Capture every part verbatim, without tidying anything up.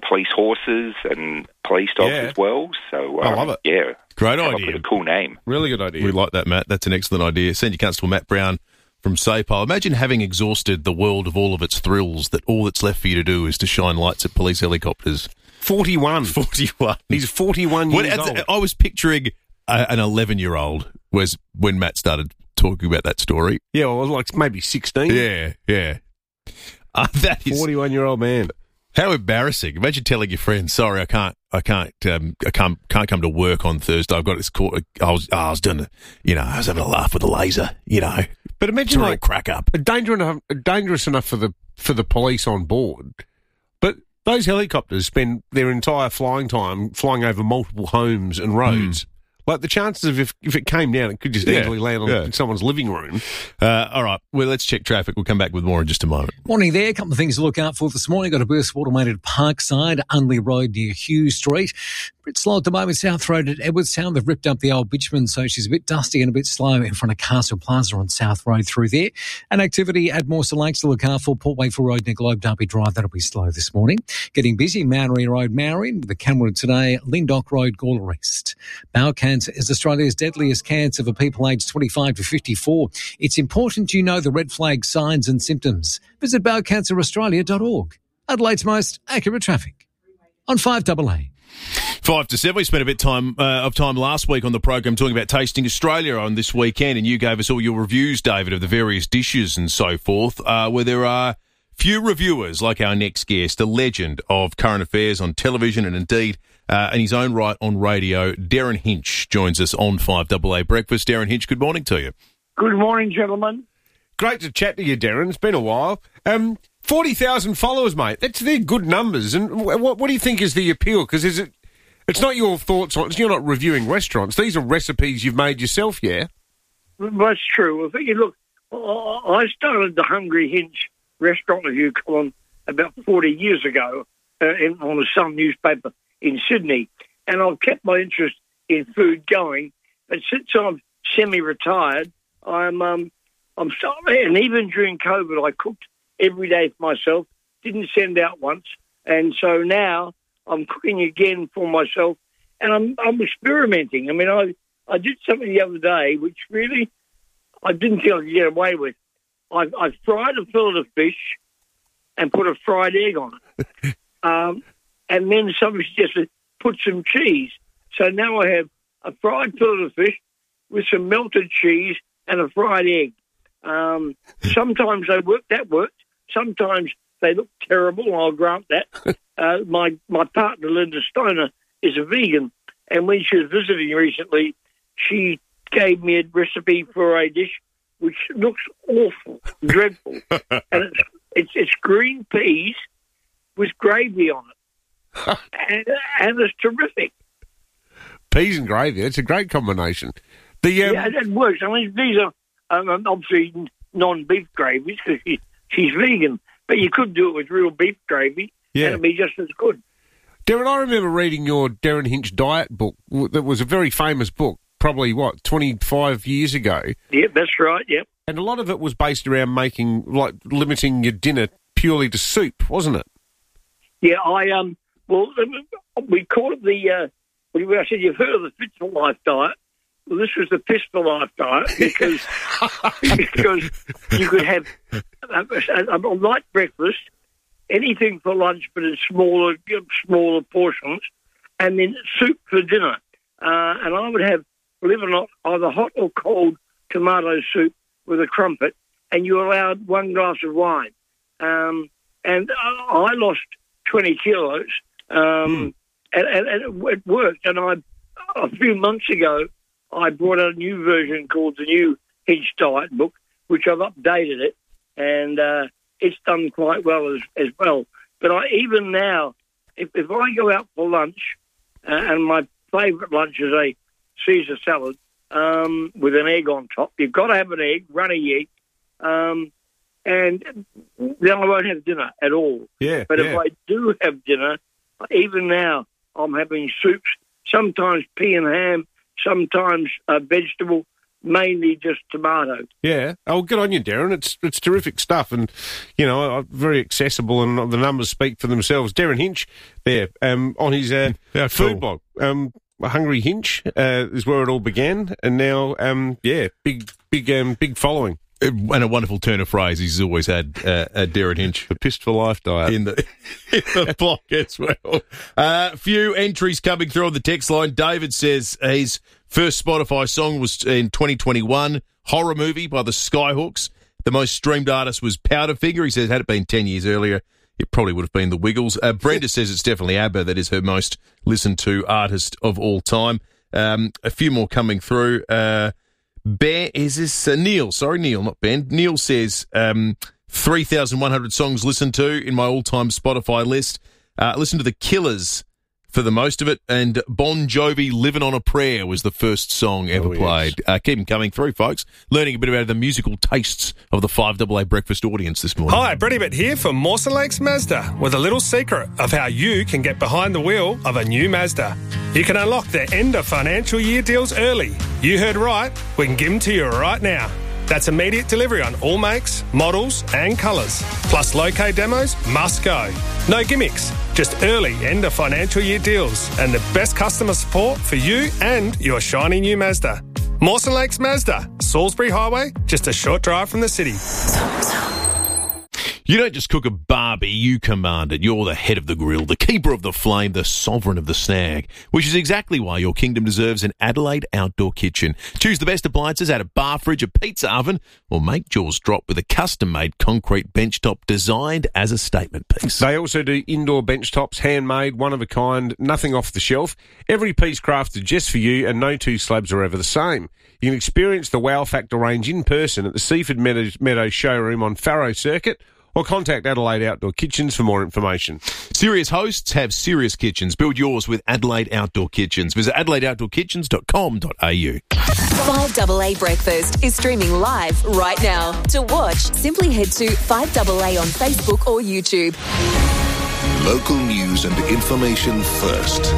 police horses and police dogs Yeah. as well. So um, I love it. Yeah, Great come up idea. with a cool name. Really good idea. We like that, Matt. That's an excellent idea. Senior Constable Matt Brown from SAPOL. Imagine having exhausted the world of all of its thrills, that all that's left for you to do is to shine lights at police helicopters. forty-one. forty-one. He's forty-one When- years old. I was picturing a, an eleven-year-old was when Matt started talking about that story. Yeah, well, like maybe sixteen. Yeah, yeah. Uh, that is forty-one-year-old man. how embarrassing. Imagine telling your friends, "Sorry, I can't, I can't, um, I can't, can't come to work on Thursday. I've got this call. I was, I was doing, a, you know, I was having a laugh with a laser. You know, But it's imagine a real like crack up." dangerous enough, dangerous enough for the for the police on board, but those helicopters spend their entire flying time flying over multiple homes and roads. Like the chances of if, if it came down, it could just Yeah, easily land on yeah. someone's living room. Uh, all right, well, let's check traffic. We'll come back with more in just a moment. Morning there. A couple of things to look out for this morning. Got a burst of automated Parkside, Unley Road near Hughes Street. Bit slow at the moment. South Road at Edwardstown. They've ripped up the old bitumen, so she's a bit dusty and a bit slow in front of Castle Plaza on South Road through there. And activity at Mawson Lakes to look out for. Port Wakeful Road near Globe Derby Drive. That'll be slow this morning. Getting busy. Maori Road, Maori. The Cameron today. Lindock Road, Gawler East. Bowel cancer is Australia's deadliest cancer for people aged twenty-five to fifty-four. It's important you know the red flag signs and symptoms. Visit bowel cancer australia dot org. Adelaide's most accurate traffic. On five A A. Five to seven. We spent a bit time uh, of time last week on the program talking about Tasting Australia on this weekend, and you gave us all your reviews, David, of the various dishes and so forth. Uh, where there are few reviewers like our next guest, a legend of current affairs on television and indeed uh, in his own right on radio. Darren Hinch joins us on five A A Breakfast. Darren Hinch, good morning to you. Good morning, gentlemen. Great to chat to you, Darren. It's been a while. Um, forty thousand followers, mate. That's they're good numbers. And wh- what, what do you think is the appeal? Because is it? It's not your thoughts on. You're not reviewing restaurants. These are recipes you've made yourself. Yeah. That's true. Well, you look, I I started the Hungry Hinch restaurant review column about forty years ago uh, in, on the Sun newspaper in Sydney, and I've kept my interest in food going. But since I'm semi-retired, I'm um, I'm sorry, and even during COVID, I cooked every day for myself. Didn't send out once, and so now I'm cooking again for myself, and I'm I'm experimenting. I mean, I I did something the other day which really I didn't think I could get away with. I, I fried a fillet of fish and put a fried egg on it, um, and then somebody suggested put some cheese. So now I have a fried fillet of fish with some melted cheese and a fried egg. Um, sometimes they work. That worked. Sometimes they look terrible. I'll grant that. Uh, my my partner Linda Stoner is a vegan, and when she was visiting recently, she gave me a recipe for a dish which looks awful, dreadful, and it's, it's it's green peas with gravy on it, and, and it's terrific. Peas and gravy. It's a great combination. The um, Yeah, it works. I mean, these are um, obviously non-beef gravies because she, she's vegan, but you could do it with real beef gravy. Yeah. And it'd be just as good. Darren, I remember reading your Darren Hinch diet book. That was a very famous book, probably, what, twenty-five years ago? Yep, that's right, yep. And a lot of it was based around making, like, limiting your dinner purely to soup, wasn't it? Yeah, I, um, well, we call it the, uh, I said, you've heard of the Fit for Life diet. Well, this was the Piss for Life diet because, because you could have a, a, a light breakfast, anything for lunch, but in smaller, smaller portions, and then soup for dinner. Uh, and I would have, believe it or not, either hot or cold tomato soup with a crumpet, and you allowed one glass of wine. Um, and I lost twenty kilos, um, mm. and, and, and it worked. And I, a few months ago, I brought out a new version called the New Hinch Diet Book, which I've updated it, and uh, it's done quite well as, as well. But I, even now, if, if I go out for lunch, uh, and my favourite lunch is a Caesar salad um, with an egg on top, you've got to have an egg, runny egg, um, and then I won't have dinner at all. Yeah. But yeah. if I do have dinner, even now, I'm having soups, sometimes pea and ham, sometimes uh, vegetable, mainly just tomato. Yeah. Oh, good on you, Darren. It's it's terrific stuff, and you know, very accessible, and the numbers speak for themselves. Darren Hinch, there, um, on his uh, Yeah, food cool. blog, um, Hungry Hinch uh, is where it all began, and now, um, yeah, big, big, um, big following. And a wonderful turn of phrase. He's always had uh, a Darren Hinch. The Pissed for Life diet. In the, in the block as well. A uh, few entries coming through on the text line. David says his first Spotify song was in twenty twenty-one, Horror Movie by the Skyhooks. The most streamed artist was Powderfinger. He says, had it been ten years earlier, it probably would have been the Wiggles. Uh, Brenda says it's definitely ABBA that is her most listened to artist of all time. Um, a few more coming through. Uh, Ben, is this uh, Neil? Sorry, Neil, not Ben. Neil says um, three thousand one hundred songs listened to in my all-time Spotify list. Uh, listen to The Killers for the most of it, and Bon Jovi, Living on a Prayer was the first song ever Oh, yes. played. Uh, keep them coming through, folks. Learning a bit about the musical tastes of the five A A breakfast audience this morning. Hi, Brady Bit here from Mawson Lakes Mazda with a little secret of how you can get behind the wheel of a new Mazda. You can unlock their end of financial year deals early. You heard right, we can give them to you right now. That's immediate delivery on all makes, models and colours. Plus low-K demos must go. No gimmicks, just early end of financial year deals and the best customer support for you and your shiny new Mazda. Mawson Lakes Mazda, Salisbury Highway, just a short drive from the city. You don't just cook a barbie, you command it. You're the head of the grill, the keeper of the flame, the sovereign of the snag, which is exactly why your kingdom deserves an Adelaide outdoor kitchen. Choose the best appliances, add a bar fridge, a pizza oven, or make jaws drop with a custom-made concrete benchtop designed as a statement piece. They also do indoor bench tops, handmade, one of a kind, nothing off the shelf. Every piece crafted just for you, and no two slabs are ever the same. You can experience the Wow Factor range in person at the Seaford Meadows, Meadows showroom on Farrow Circuit, or contact Adelaide Outdoor Kitchens for more information. Serious hosts have serious kitchens. Build yours with Adelaide Outdoor Kitchens. Visit adelaide outdoor kitchens dot com dot a u. five A A Breakfast is streaming live right now. To watch, simply head to five A A on Facebook or YouTube. Local news and information first.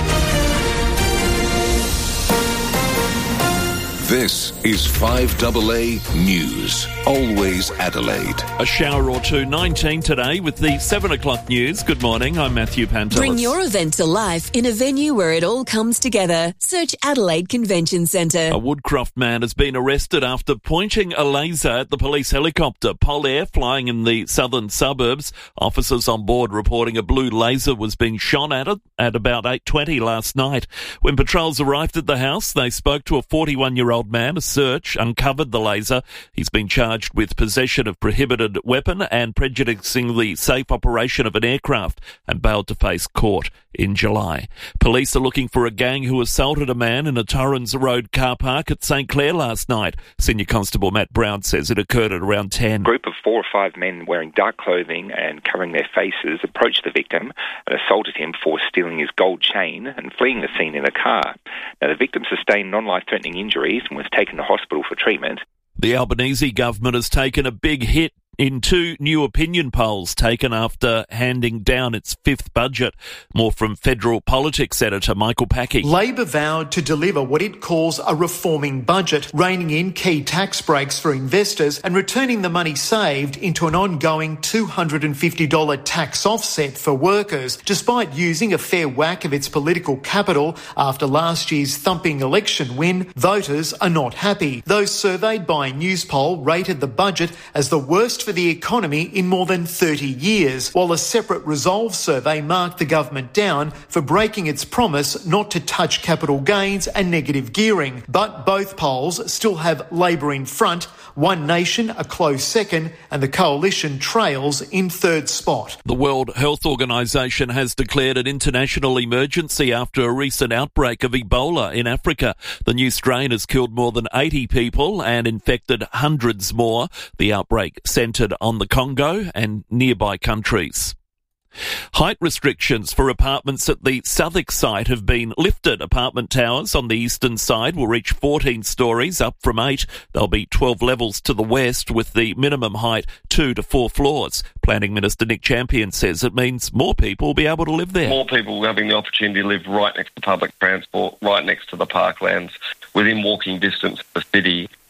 This is five A A News. Always Adelaide. A shower or two, nineteen today with the seven o'clock news. Good morning, I'm Matthew Pantelis. Bring your event to life in a venue where it all comes together. Search Adelaide Convention Centre. A Woodcroft man has been arrested after pointing a laser at the police helicopter Polair flying in the southern suburbs. Officers on board reporting a blue laser was being shot at it at about eight twenty last night. When patrols arrived at the house, they spoke to a forty-one-year-old man. A search uncovered the laser. He's been charged with possession of prohibited weapon and prejudicing the safe operation of an aircraft and bailed to face court in July. Police are looking for a gang who assaulted a man in a Torrens Road car park at St Clair last night. Senior Constable Matt Brown says it occurred at around ten. A group of four or five men wearing dark clothing and covering their faces approached the victim and assaulted him for stealing his gold chain and fleeing the scene in a car. Now, the victim sustained non-life-threatening injuries and was taken to hospital for treatment. The Albanese government has taken a big hit in two new opinion polls taken after handing down its fifth budget. More from federal politics editor Michael Packy. Labor vowed to deliver what it calls a reforming budget, reining in key tax breaks for investors and returning the money saved into an ongoing two hundred fifty dollars tax offset for workers, despite using a fair whack of its political capital after last year's thumping election win. Voters are not happy. Those surveyed by Newspoll rated the budget as the worst for the economy in more than thirty years, while a separate Resolve survey marked the government down for breaking its promise not to touch capital gains and negative gearing. But both polls still have Labor in front, One Nation a close second, and the Coalition trails in third spot. The World Health Organization has declared an international emergency after a recent outbreak of Ebola in Africa. The new strain has killed more than eighty people and infected hundreds more. The outbreak centred on the Congo and nearby countries. Height restrictions for apartments at the Southwark site have been lifted. Apartment towers on the eastern side will reach fourteen storeys, up from eight. There'll be twelve levels to the west, with the minimum height two to four floors. Planning Minister Nick Champion says it means more people will be able to live there. More people having the opportunity to live right next to public transport, right next to the parklands, within walking distance of the city.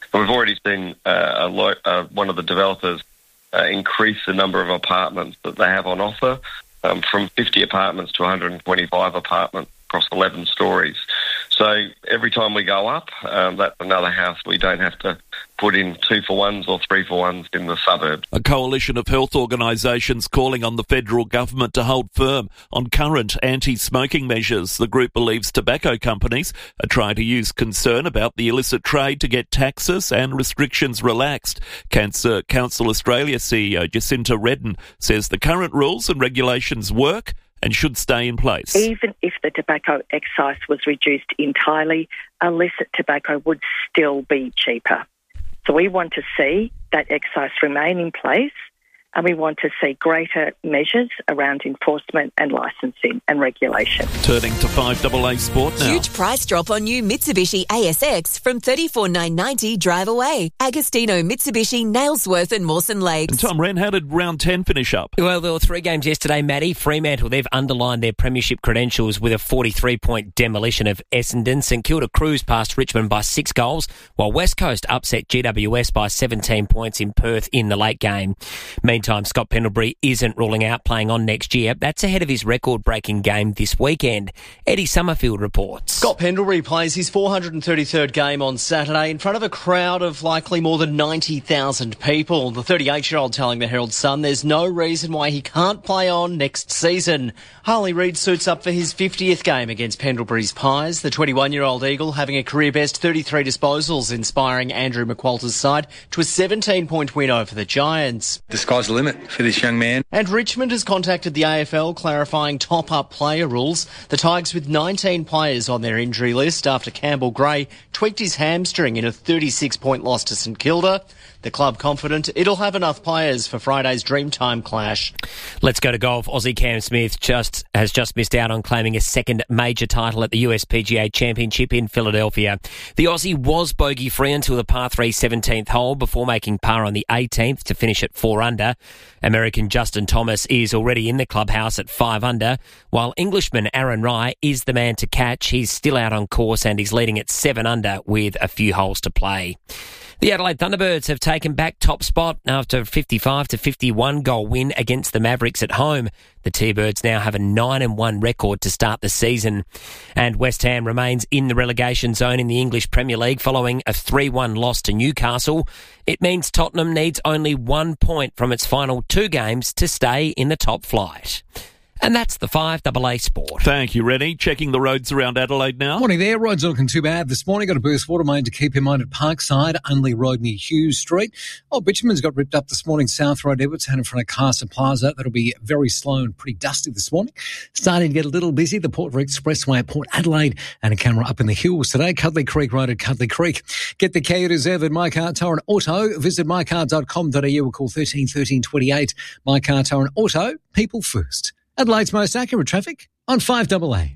And we've already seen uh, a lo- uh, one of the developers uh, increase the number of apartments that they have on offer um, from fifty apartments to one hundred twenty-five apartments across eleven stories. So every time we go up, um, that's another house we don't have to put in two for ones or three for ones in the suburbs. A coalition of health organisations calling on the federal government to hold firm on current anti-smoking measures. The group believes tobacco companies are trying to use concern about the illicit trade to get taxes and restrictions relaxed. Cancer Council Australia C E O Jacinta Redden says the current rules and regulations work and should stay in place. Even if the tobacco excise was reduced entirely, illicit tobacco would still be cheaper. So we want to see that excise remain in place, and we want to see greater measures around enforcement and licensing and regulation. Turning to five double A Sport now. Huge price drop on new Mitsubishi A S X from thirty-four thousand nine hundred ninety dollars drive away. Agostino, Mitsubishi, Nailsworth and Mawson Lakes. And Tom Wren, how did round ten finish up? Well, there were three games yesterday, Matty. Fremantle, they've underlined their premiership credentials with a forty-three point demolition of Essendon. St Kilda cruised past Richmond by six goals, while West Coast upset G W S by seventeen points in Perth in the late game. Meantime, Scott Pendlebury isn't ruling out playing on next year. That's ahead of his record-breaking game this weekend. Eddie Summerfield reports. Scott Pendlebury plays his four hundred thirty-third game on Saturday in front of a crowd of likely more than ninety thousand people. The thirty-eight-year-old telling the Herald Sun there's no reason why he can't play on next season. Harley Reid suits up for his fiftieth game against Pendlebury's Pies. The twenty-one-year-old Eagle having a career-best thirty-three disposals, inspiring Andrew McQualter's side to a seventeen point win over the Giants. The sky's the limit for this young man. And Richmond has contacted the A F L clarifying top-up player rules. The Tigers with nineteen players on their injury list after Campbell Gray tweaked his hamstring in a thirty-six point loss to St Kilda. The club confident it'll have enough players for Friday's Dreamtime clash. Let's go to golf. Aussie Cam Smith just has just missed out on claiming a second major title at the U S P G A Championship in Philadelphia. The Aussie was bogey-free until the par three seventeenth hole before making par on the eighteenth to finish at four under. American Justin Thomas is already in the clubhouse at five under, while Englishman Aaron Rai is the man to catch. He's still out on course and he's leading at seven under with a few holes to play. The Adelaide Thunderbirds have taken back top spot after a fifty-five to fifty-one goal win against the Mavericks at home. The T-Birds now have a nine and one record to start the season. And West Ham remains in the relegation zone in the English Premier League following a three one loss to Newcastle. It means Tottenham needs only one point from its final two games to stay in the top flight. And that's the five double A Sport. Thank you, Rennie. Checking the roads around Adelaide now. Morning there. Roads not looking too bad this morning. Got a burst water main to keep in mind at Parkside, Unley Road near Hughes Street. Oh, Bitumen's got ripped up this morning, South Road, Edwardstown in front of Casa Plaza. That'll be very slow and pretty dusty this morning. Starting to get a little busy, the Porter Expressway at Port Adelaide, and a camera up in the hills today. Cuddly Creek Road at Cuddly Creek. Get the care you deserve at My Car Tower and Auto. Visit my car dot com dot a u or call thirteen thirteen twenty-eight. My Car Tower and Auto, people first. Adelaide's most accurate traffic on five double A.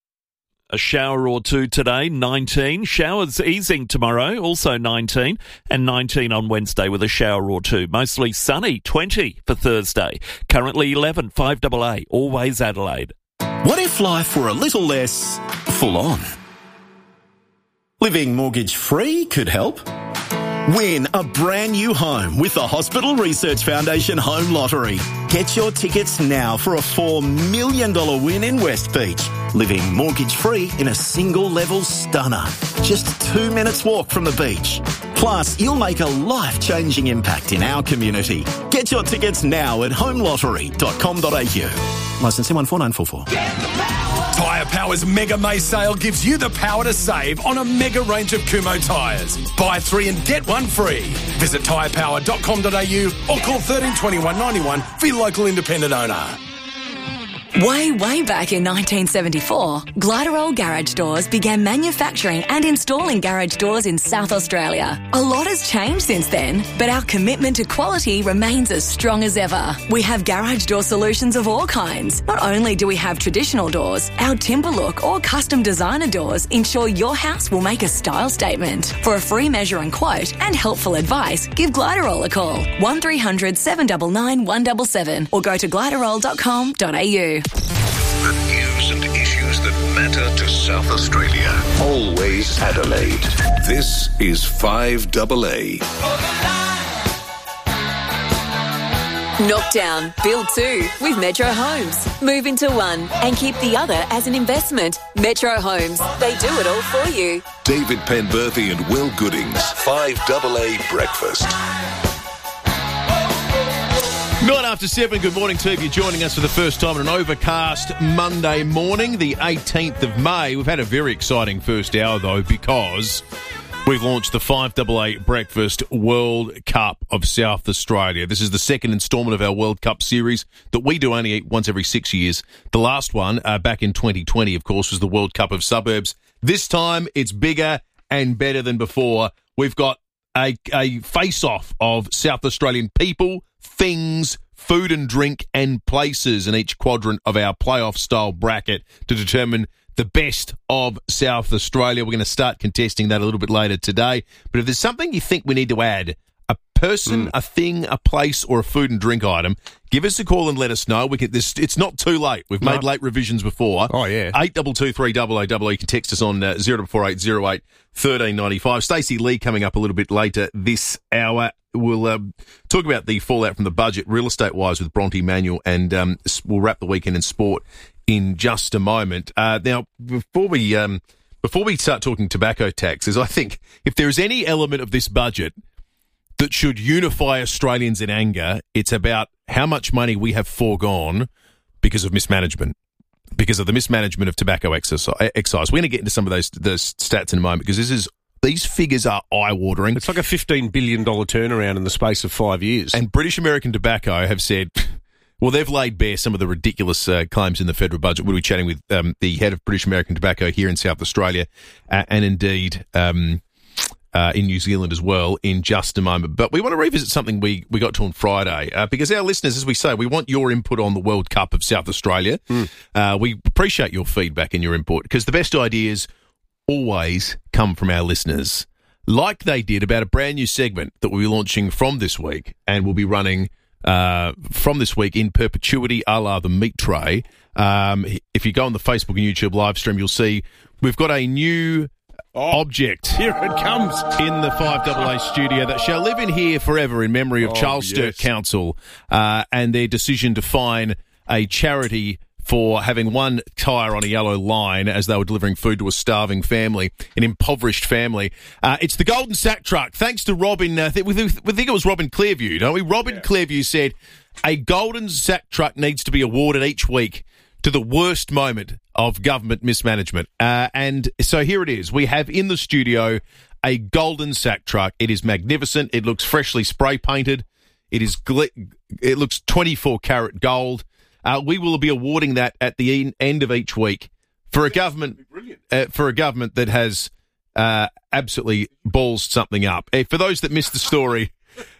A shower or two today, nineteen. Showers easing tomorrow, also nineteen. And nineteen on Wednesday with a shower or two. Mostly sunny, twenty for Thursday. Currently eleven, five double A, always Adelaide. What if life were a little less full on? Living mortgage-free could help. Win a brand new home with the Hospital Research Foundation Home Lottery. Get your tickets now for a four million dollars win in West Beach. Living mortgage-free in a single-level stunner. Just two minutes walk from the beach. Plus, you'll make a life-changing impact in our community. Get your tickets now at home lottery dot com dot a u. Licence one four nine four four. Tyre Power's Mega May sale gives you the power to save on a mega range of Kumho tyres. Buy three and get one free. Visit tyre power dot com dot a u or call thirteen twenty-one ninety-one for your local independent owner. Way, way back in nineteen seventy-four, Gliderol Garage Doors began manufacturing and installing garage doors in South Australia. A lot has changed since then, but our commitment to quality remains as strong as ever. We have garage door solutions of all kinds. Not only do we have traditional doors, our timber look or custom designer doors ensure your house will make a style statement. For a free measure and quote and helpful advice, give Gliderol a call. one three hundred seven nine nine one seven seven or go to gliderol dot com dot a u. The news and issues that Parramatta to South Australia. Always Adelaide. This is five double A. Knock down, build two with Metro Homes. Move into one and keep the other as an investment. Metro Homes, they do it all for you. David Penberthy and Will Goodings. five double A Breakfast. Nine after seven, good morning to you. If you're joining us for the first time on an overcast Monday morning, the eighteenth of May. We've had a very exciting first hour, though, because we've launched the five double A Breakfast World Cup of South Australia. This is the second instalment of our World Cup series that we do only once every six years. The last one, uh, back in twenty twenty, of course, was the World Cup of Suburbs. This time, it's bigger and better than before. We've got a, a face-off of South Australian people, things, food and drink, and places in each quadrant of our playoff-style bracket to determine the best of South Australia. We're going to start contesting that a little bit later today. But if there's something you think we need to add, a person, mm. a thing, a place, or a food and drink item, give us a call and let us know. We can, this, it's not too late. We've no. made late revisions before. Oh, yeah. eight two two three double oh double oh. You can text us on uh, zero four eight zero eight one three nine five. Stacey Lee coming up a little bit later this hour. We'll um, talk about the fallout from the budget, real estate-wise, with Bronte Manuel, and um, we'll wrap the weekend in sport in just a moment. Uh, now, before we um, before we start talking tobacco taxes, I think if there is any element of this budget that should unify Australians in anger, it's about how much money we have foregone because of mismanagement, because of the mismanagement of tobacco excise. We're going to get into some of those, those stats in a moment, because this is these figures are eye-watering. It's like a fifteen billion dollars turnaround in the space of five years. And British American Tobacco have said, well, they've laid bare some of the ridiculous uh, claims in the federal budget. We'll be chatting with um, the head of British American Tobacco here in South Australia, uh, and indeed um, uh, in New Zealand as well, in just a moment. But we want to revisit something we, we got to on Friday, uh, because our listeners, as we say, we want your input on the World Cup of South Australia. Mm. Uh, we appreciate your feedback and your input, because the best ideas always come from our listeners, like they did about a brand new segment that we'll be launching from this week, and we'll be running uh, from this week in perpetuity, a la the meat tray. Um, if you go on the Facebook and YouTube live stream, you'll see we've got a new oh, object. Here it comes. In the five double A studio that shall live in here forever in memory of oh, Charles yes. Sturt Council uh, and their decision to fine a charity for having one tyre on a yellow line as they were delivering food to a starving family, an impoverished family. Uh, it's the Golden Sack Truck. Thanks to Robin, uh, th- we, th- we think it was Robin Clearview, don't we? Robin yeah. Clearview said, a Golden Sack Truck needs to be awarded each week to the worst moment of government mismanagement. Uh, and so here it is. We have in the studio a Golden Sack Truck. It is magnificent. It looks freshly spray painted. It is gl- it looks twenty-four karat gold. Uh, we will be awarding that at the end of each week for a government uh, for a government that has uh, absolutely ballsed something up. Uh, for those that missed the story,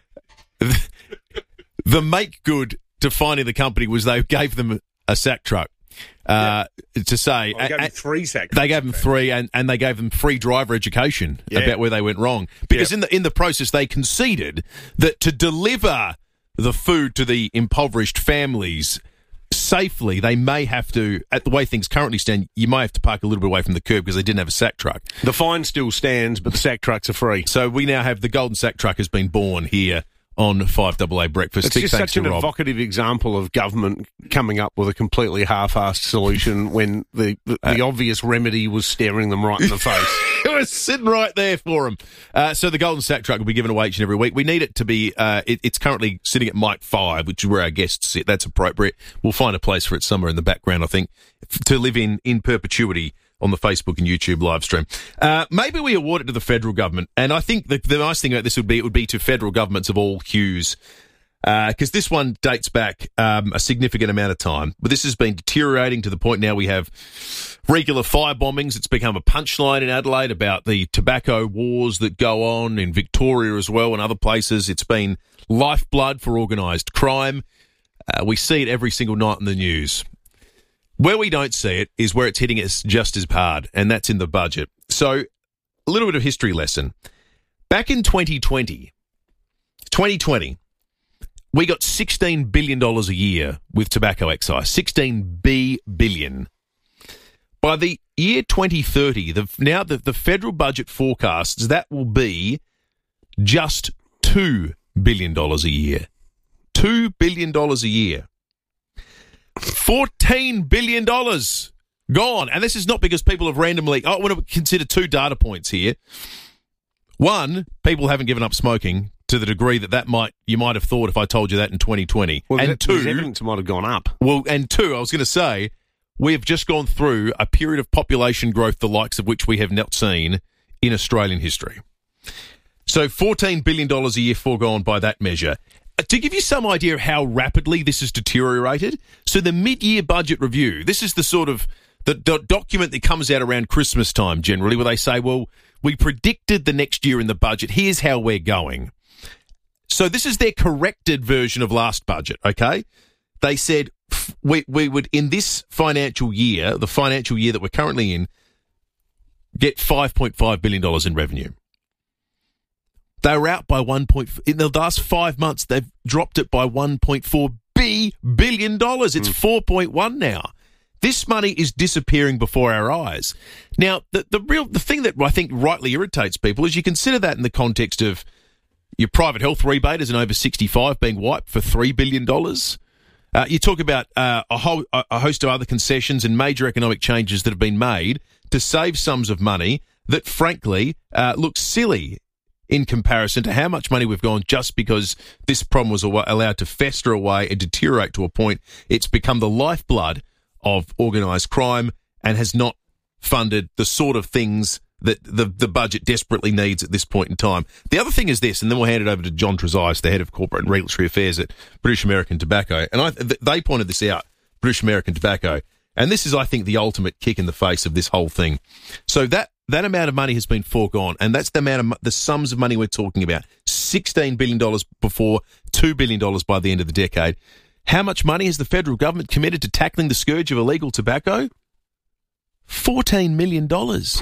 the make good to finding the company was they gave them a sack truck uh, yeah. to say. Well, they gave them three sack trucks. They gave them three, and, and they gave them free driver education yeah. about where they went wrong. Because yeah. in the in the process, they conceded that to deliver the food to the impoverished families safely, they may have to, at the way things currently stand, you may have to park a little bit away from the curb because they didn't have a sack truck. The fine still stands, but the sack trucks are free. So we now have the Golden Sack Truck has been born here on five double A Breakfast. It's just such an Rob. evocative example of government coming up with a completely half-assed solution when the the, the uh, obvious remedy was staring them right in the face. It was sitting right there for them. Uh, so the Golden Sack Truck will be given away each and every week. We need it to be, uh, it, it's currently sitting at mic five, which is where our guests sit. That's appropriate. We'll find a place for it somewhere in the background, I think, to live in, in perpetuity on the Facebook and YouTube live stream. Uh, maybe we award it to the federal government. And I think the, the nice thing about this would be, it would be to federal governments of all hues. Because uh, this one dates back um, a significant amount of time. But this has been deteriorating to the point now we have regular fire bombings. It's become a punchline in Adelaide about the tobacco wars that go on in Victoria as well and other places. It's been lifeblood for organised crime. Uh, we see it every single night in the news. Where we don't see it is where it's hitting us just as hard, and that's in the budget. So, a little bit of history lesson. Back in twenty twenty, twenty twenty, we got sixteen billion dollars a year with tobacco excise. sixteen billion dollars. By by the year twenty thirty, the, now the, the federal budget forecasts that will be just two billion dollars a year. two billion dollars a year. fourteen billion dollars gone. And this is not because people have randomly... I want to consider two data points here. One, people haven't given up smoking to the degree that that might you might have thought if I told you that in twenty twenty. Well, and that, two, evidence might have gone up. Well, and two, I was going to say, we have just gone through a period of population growth the likes of which we have not seen in Australian history. So fourteen billion dollars a year foregone by that measure. To give you some idea of how rapidly this has deteriorated, so the mid-year budget review, this is the sort of the, the document that comes out around Christmas time generally, where they say, well, we predicted the next year in the budget, here's how we're going. So this is their corrected version of last budget, okay? They said we we would, in this financial year, the financial year that we're currently in, get five point five billion dollars in revenue. They were out by one point in the last five months. They've dropped it by one point four billion dollars. It's mm. four point one now. This money is disappearing before our eyes. Now, the the real the thing that I think rightly irritates people is you consider that in the context of your private health rebate as an over sixty-five being wiped for three billion dollars. Uh, you talk about uh, a whole a host of other concessions and major economic changes that have been made to save sums of money that, frankly, uh, look silly in comparison to how much money we've gone just because this problem was allowed to fester away and deteriorate to a point it's become the lifeblood of organised crime and has not funded the sort of things that the, the budget desperately needs at this point in time. The other thing is this, and then we'll hand it over to John Trezise, the head of corporate and regulatory affairs at British American Tobacco. And I, th- they pointed this out, British American Tobacco. And this is, I think, the ultimate kick in the face of this whole thing. So that that amount of money has been foregone, and that's the amount of the sums of money we're talking about. sixteen billion dollars before, two billion dollars by the end of the decade. How much money has the federal government committed to tackling the scourge of illegal tobacco? fourteen million dollars.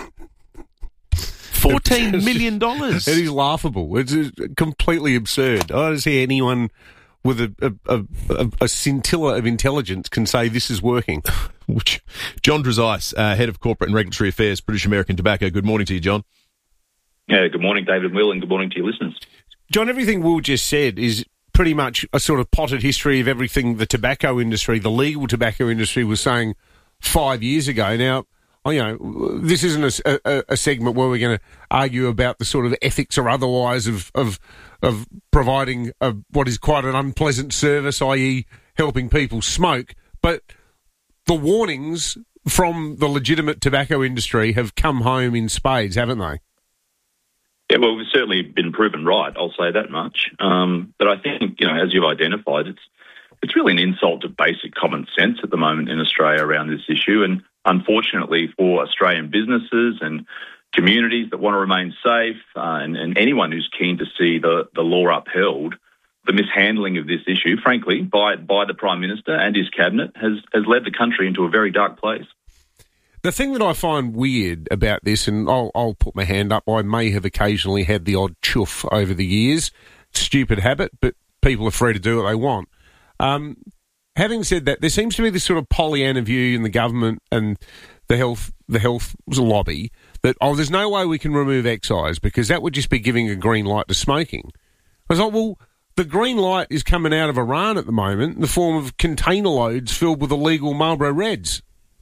fourteen million dollars. It is laughable. It's completely absurd. I don't see anyone with a, a, a, a scintilla of intelligence can say this is working. John Trezise, uh, head of corporate and regulatory affairs, British American Tobacco. Good morning to you, John. Yeah, good morning, David and Will, and good morning to your listeners. John, everything Will just said is pretty much a sort of potted history of everything the tobacco industry, the legal tobacco industry, was saying five years ago. Now, you know, this isn't a, a, a segment where we're going to argue about the sort of ethics or otherwise of of, of providing a, what is quite an unpleasant service, that is helping people smoke. But the warnings from the legitimate tobacco industry have come home in spades, haven't they? Yeah, well, we've certainly been proven right, I'll say that much. Um, but I think, you know, as you've identified, it's it's really an insult to basic common sense at the moment in Australia around this issue. And unfortunately for Australian businesses and communities that want to remain safe uh, and, and anyone who's keen to see the, the law upheld, the mishandling of this issue, frankly, by by the Prime Minister and his cabinet has, has led the country into a very dark place. The thing that I find weird about this, and I'll, I'll put my hand up, I may have occasionally had the odd chuff over the years. Stupid habit, but people are free to do what they want. Um, having said that, there seems to be this sort of Pollyanna view in the government and the health the health lobby that, oh, there's no way we can remove excise because that would just be giving a green light to smoking. I was like, well, the green light is coming out of Iran at the moment in the form of container loads filled with illegal Marlboro Reds.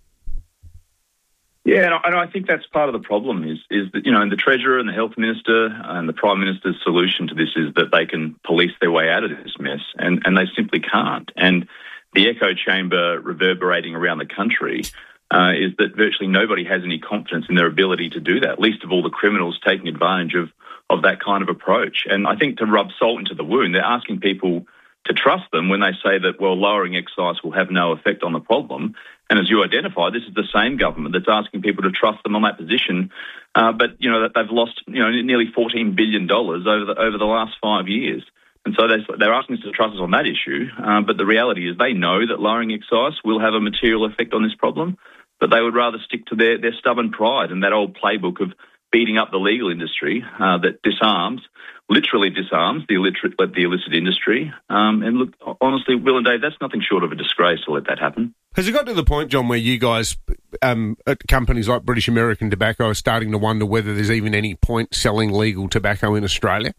Yeah, and I, and I think that's part of the problem is is that, you know, and the Treasurer and the Health Minister and the Prime Minister's solution to this is that they can police their way out of this mess, and, and they simply can't. And the echo chamber reverberating around the country uh, is that virtually nobody has any confidence in their ability to do that, least of all the criminals taking advantage of, of that kind of approach. And I think to rub salt into the wound, they're asking people to trust them when they say that, well, lowering excise will have no effect on the problem. And as you identify, this is the same government that's asking people to trust them on that position. Uh, but, you know, that they've lost, you know, nearly fourteen billion dollars over the, over the last five years. And so they're, they're asking us to trust us on that issue. Uh, but the reality is they know that lowering excise will have a material effect on this problem, but they would rather stick to their, their stubborn pride and that old playbook of beating up the legal industry uh, that disarms, literally disarms the illicit, the illicit industry. Um, and look, honestly, Will and Dave, that's nothing short of a disgrace to let that happen. Has it got to the point, John, where you guys um, companies like British American Tobacco are starting to wonder whether there's even any point selling legal tobacco in Australia?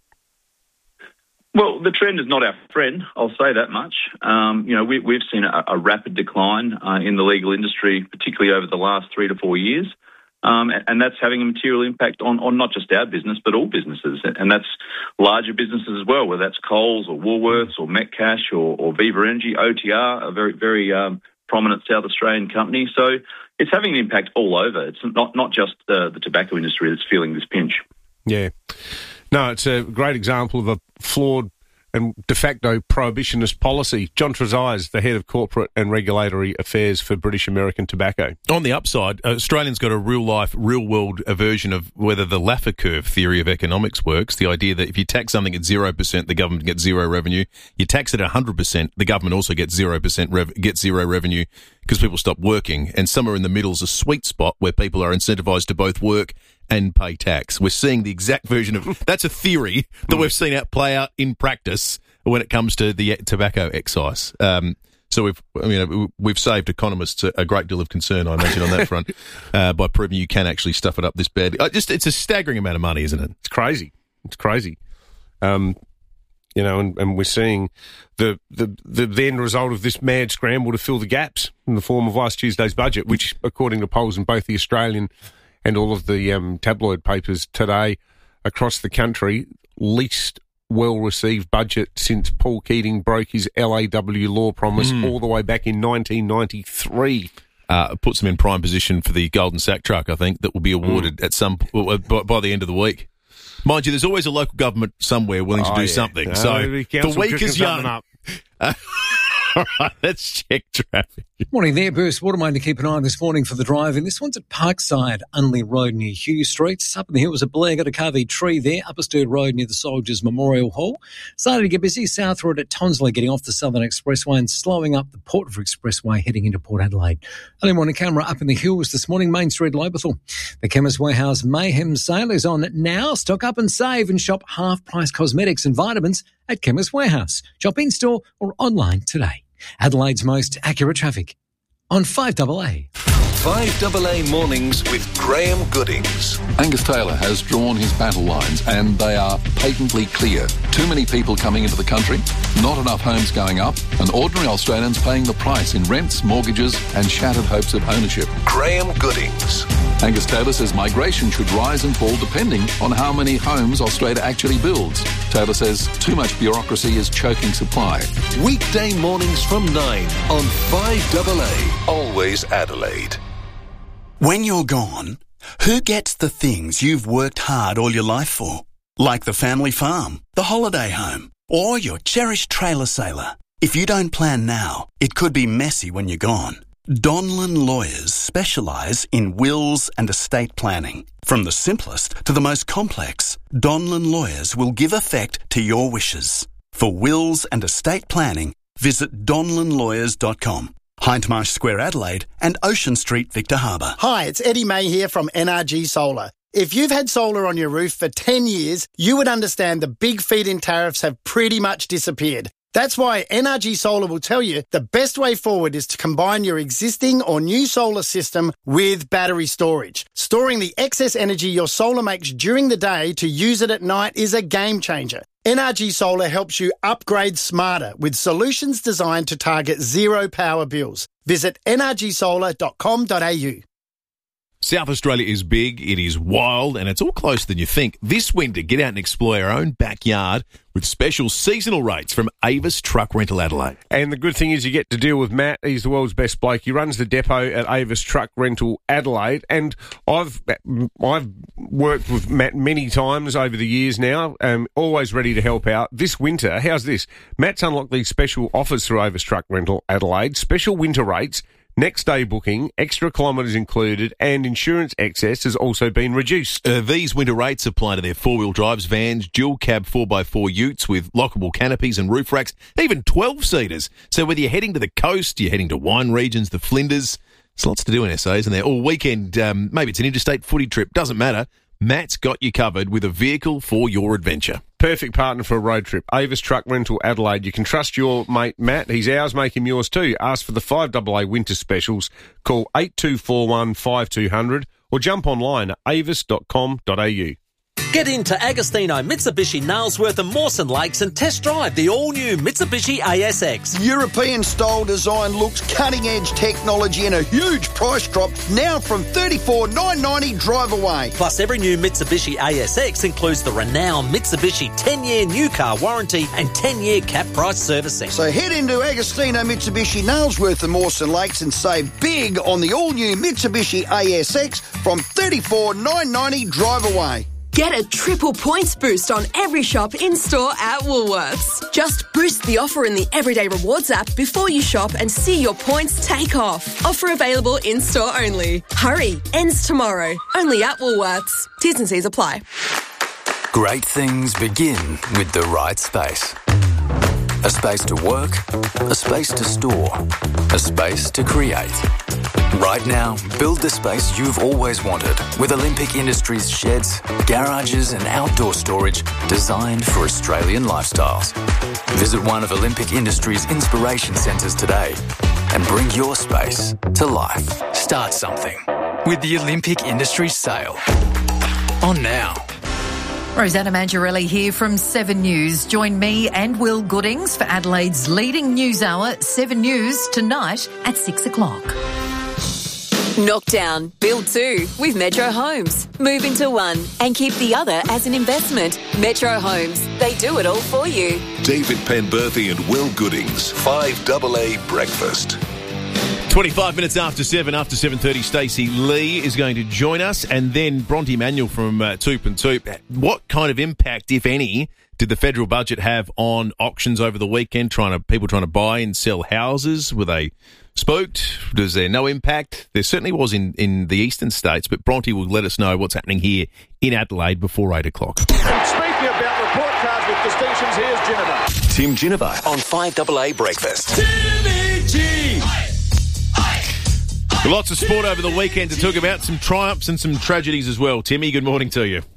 Well, the trend is not our friend, I'll say that much. Um, you know, we, we've seen a, a rapid decline uh, in the legal industry, particularly over the last three to four years. Um, and, and that's having a material impact on, on not just our business, but all businesses. And that's larger businesses as well, whether that's Coles or Woolworths or Metcash or, or Viva Energy, O T R, a very, very um, prominent South Australian company. So it's having an impact all over. It's not, not just uh, the tobacco industry that's feeling this pinch. Yeah. No, it's a great example of a flawed and de facto prohibitionist policy. John Trezise is the head of corporate and regulatory affairs for British American Tobacco. On the upside, uh, Australians got a real-life, real-world version of whether the Laffer curve theory of economics works, the idea that if you tax something at zero percent, the government gets zero revenue. You tax it at one hundred percent, the government also gets zero percent rev- gets zero revenue because people stop working. And somewhere in the middle is a sweet spot where people are incentivised to both work and pay tax. We're seeing the exact version of... That's a theory that we've seen out play out in practice when it comes to the tobacco excise. Um, so we've, I mean, we've saved economists a, a great deal of concern, I imagine, on that front, uh, by proving you can actually stuff it up this bad. Uh, just, it's a staggering amount of money, isn't it? It's crazy. It's crazy. Um, you know, and, and we're seeing the, the, the, the end result of this mad scramble to fill the gaps in the form of last Tuesday's budget, which, according to polls in both the Australian and all of the um, tabloid papers today across the country, least well-received budget since Paul Keating broke his L A W law promise mm. all the way back in nineteen ninety-three. Uh, puts them in prime position for the Golden Sack truck, I think, that will be awarded mm. at some uh, by, by the end of the week. Mind you, there's always a local government somewhere willing to oh, do yeah. something. No, so the, the week is young. Up. Uh, all right, let's check traffic. Morning there, Bruce Watermain to keep an eye on this morning for the drive. And this one's at Parkside, Unley Road near Hughes Street. Up in the hills of Blair, got a carved tree there. Upper Sturt Road near the Soldiers Memorial Hall. Starting to get busy. South Road at Tonsley, getting off the Southern Expressway and slowing up the Portford Expressway heading into Port Adelaide. Early morning camera up in the hills this morning, Main Street, Lobethal. The Chemist Warehouse Mayhem sale is on now. Stock up and save and shop half-price cosmetics and vitamins at Chemist Warehouse. Shop in-store or online today. Adelaide's most accurate traffic on five A A. five A A mornings with Graham Goodings. Angus Taylor has drawn his battle lines and they are patently clear. Too many people coming into the country, not enough homes going up, and ordinary Australians paying the price in rents, mortgages and shattered hopes of ownership. Graham Goodings. Angus Taylor says migration should rise and fall depending on how many homes Australia actually builds. Taylor says too much bureaucracy is choking supply. Weekday mornings from nine on five A A. Always Adelaide. When you're gone, who gets the things you've worked hard all your life for? Like the family farm, the holiday home, or your cherished trailer sailor. If you don't plan now, it could be messy when you're gone. Donlan Lawyers specialise in wills and estate planning. From the simplest to the most complex, Donlan Lawyers will give effect to your wishes. For wills and estate planning, visit donlan lawyers dot com. Hindmarsh Square, Adelaide, and Ocean Street, Victor Harbour. Hi, it's Eddie May here from N R G Solar. If you've had solar on your roof for ten years, you would understand the big feed-in tariffs have pretty much disappeared. That's why N R G Solar will tell you the best way forward is to combine your existing or new solar system with battery storage. Storing the excess energy your solar makes during the day to use it at night is a game changer. N R G Solar helps you upgrade smarter with solutions designed to target zero power bills. Visit n r g solar dot com dot a u. South Australia is big, it is wild, and it's all closer than you think. This winter, get out and explore our own backyard with special seasonal rates from Avis Truck Rental Adelaide. And the good thing is you get to deal with Matt. He's the world's best bloke. He runs the depot at Avis Truck Rental Adelaide. And I've I've worked with Matt many times over the years now, um, always ready to help out. This winter, how's this? Matt's unlocked these special offers through Avis Truck Rental Adelaide. Special winter rates, next day booking, extra kilometres included, and insurance excess has also been reduced. Uh, these winter rates apply to their four-wheel drives, vans, dual cab four by four utes with lockable canopies and roof racks, even twelve-seaters. So whether you're heading to the coast, you're heading to wine regions, the Flinders, there's lots to do in S A, isn't there? All weekend, um, maybe it's an interstate footy trip, doesn't matter. Matt's got you covered with a vehicle for your adventure. perfect partner for a road trip. Avis Truck Rental Adelaide. You can trust your mate Matt. He's ours, make him yours too. Ask for the five A A winter specials. Call eight two four one five two zero zero or jump online at avis dot com dot a u. Get into Agostino, Mitsubishi, Nailsworth and Mawson Lakes and test drive the all-new Mitsubishi A S X. European-style design looks, cutting-edge technology and a huge price drop now from thirty-four thousand nine hundred ninety dollars drive away. Plus, every new Mitsubishi A S X includes the renowned Mitsubishi ten-year new car warranty and ten-year cap price servicing. So head into Agostino, Mitsubishi, Nailsworth and Mawson Lakes and save big on the all-new Mitsubishi A S X from thirty-four thousand nine hundred ninety dollars drive away. Get a triple points boost on every shop in-store at Woolworths. Just boost the offer in the Everyday Rewards app before you shop and see your points take off. Offer available in-store only. Hurry, ends tomorrow. Only at Woolworths. T's and C's apply. Great things begin with the right space. A space to work, a space to store, a space to create. Right now, build the space you've always wanted with Olympic Industries sheds, garages and outdoor storage designed for Australian lifestyles. Visit one of Olympic Industries' inspiration centres today and bring your space to life. Start something with the Olympic Industries sale. On now. Rosanna Mangiarelli here from Seven News. Join me and Will Goodings for Adelaide's leading news hour, Seven News, tonight at six o'clock. Knockdown, build two with Metro Homes. Move into one and keep the other as an investment. Metro Homes, they do it all for you. David Penberthy and Will Goodings, five A A Breakfast. twenty-five minutes after seven, after seven thirty, Stacey Lee is going to join us, and then Bronte Manuel from uh, Toop and Toop. What kind of impact, if any, did the federal budget have on auctions over the weekend? Trying to people trying to buy and sell houses? Were they spooked? Was there no impact? There certainly was in, in the eastern states, but Bronte will let us know what's happening here in Adelaide before eight o'clock. Speaking about report cards with distinctions, here's Ginnivan. Tim Ginnivan on five A A Breakfast. Timmy G. Lots of sport over the weekend to talk about, some triumphs and some tragedies as well. Timmy, good morning to you.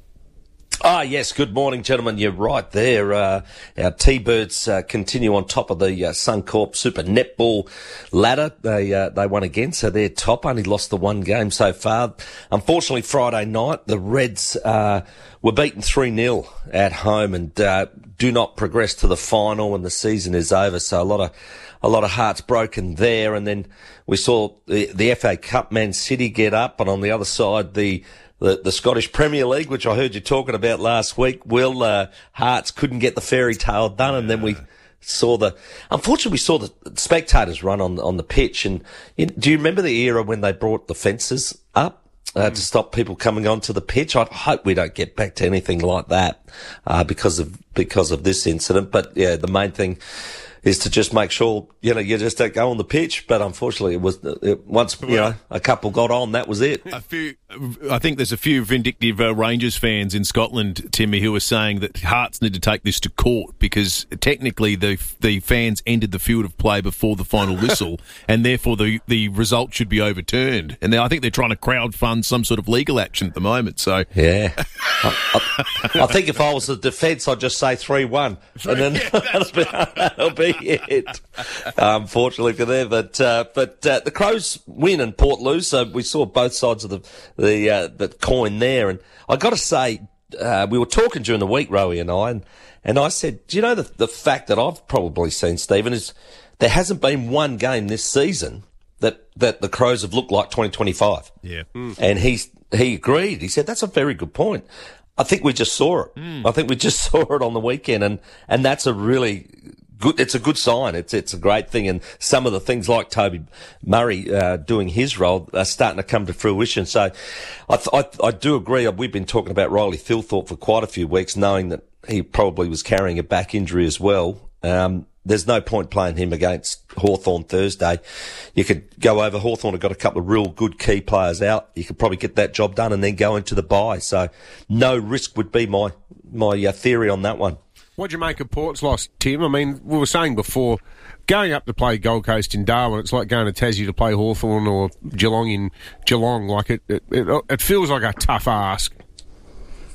Ah, yes, good morning, gentlemen. You're right there. Uh, our T-Birds uh, continue on top of the uh, Suncorp Super Netball ladder. They uh, they won again, so they're top. Only lost the one game so far. Unfortunately, Friday night, the Reds uh, were beaten three nil at home and uh, do not progress to the final, and the season is over. So a lot of a lot of hearts broken there. And then we saw the, the F A Cup, Man City get up, and on the other side, the The, the Scottish Premier League, which I heard you talking about last week. Will, uh, Hearts couldn't get the fairy tale done, and then we saw the, unfortunately we saw the spectators run on, on the pitch. And you, do you remember the era when they brought the fences up, uh, mm. to stop people coming onto the pitch? I hope we don't get back to anything like that, uh, because of, because of this incident. But yeah, the main thing is to just make sure, you know, you just don't go on the pitch. But unfortunately, it was it, once, you know, a couple got on, that was it. A few, I think there's a few vindictive uh, Rangers fans in Scotland, Timmy, who are saying that Hearts need to take this to court because technically the the fans ended the field of play before the final whistle, and therefore the the result should be overturned. And I think they're trying to crowdfund some sort of legal action at the moment. So yeah, I, I, I think if I was the defence, I'd just say three one, and then yeah, that'll, be, that'll be it. Unfortunately for them, but uh, but uh, the Crows win and Port lose. So we saw both sides of the the uh, the coin there, and I got to say, uh, we were talking during the week, Rowie and I, and, and I said, do you know the the fact that I've probably seen, Stephen, is there hasn't been one game this season that that the Crows have looked like twenty twenty-five. Yeah, mm. And he's he agreed. He said that's a very good point. I think we just saw it. Mm. I think we just saw it on the weekend, and and that's a really good, it's a good sign. It's it's a great thing, and some of the things like Toby Murray uh, doing his role are starting to come to fruition. So, I, th- I I do agree. We've been talking about Riley Thilthorpe for quite a few weeks, knowing that he probably was carrying a back injury as well. Um, there's no point playing him against Hawthorn Thursday. You could go over. Hawthorn have got a couple of real good key players out. You could probably get that job done and then go into the bye. So, no risk would be my my uh, theory on that one. What do you make of Port's loss, Tim? I mean, we were saying before, going up to play Gold Coast in Darwin, it's like going to Tassie to play Hawthorn or Geelong in Geelong. Like it, it, it, it feels like a tough ask.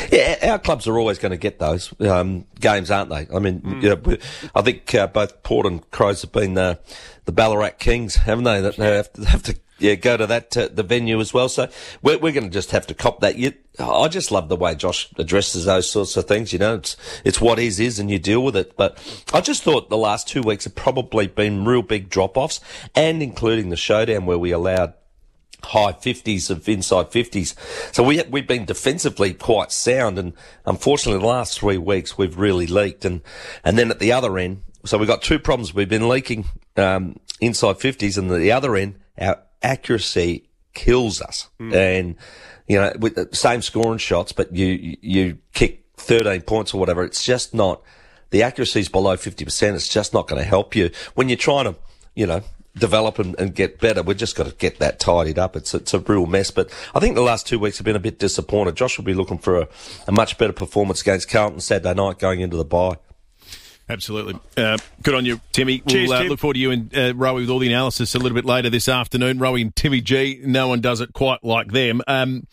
Yeah, our clubs are always going to get those um, games, aren't they? I mean, mm. you know, I think uh, both Port and Crows have been uh, the Ballarat Kings, haven't they? That they have to, have to yeah, go to that uh, the venue as well. So we're, we're going to just have to cop that. You, I just love the way Josh addresses those sorts of things. You know, it's it's what is is, and you deal with it. But I just thought the last two weeks have probably been real big drop-offs, and including the showdown where we allowed high fifties of inside fifties. So we, we've been defensively quite sound, and unfortunately the last three weeks we've really leaked. And, and then at the other end, so we've got two problems. We've been leaking um, inside fifties, and at the other end, our accuracy kills us. Mm. And, you know, with the same scoring shots, but you, you kick thirteen points or whatever, it's just not, the accuracy's below fifty percent. It's just not going to help you. When you're trying to, you know, develop and, and get better, we've just got to get that tidied up. It's it's a real mess. But I think the last two weeks have been a bit disappointed. Josh will be looking for a, a much better performance against Carlton Saturday night going into the bye. Absolutely. Uh, good on you, Timmy. Cheers, we'll uh, Tim. look forward to you and uh, Rowie with all the analysis a little bit later this afternoon. Rowie and Timmy G, no one does it quite like them. Um,